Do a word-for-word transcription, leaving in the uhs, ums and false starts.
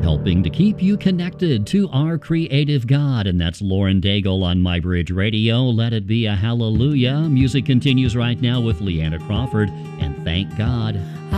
helping to keep you connected to our creative God. And that's Lauren Daigle on My Bridge Radio. Let it be a hallelujah. Music continues right now with Leanna Crawford, and Thank God.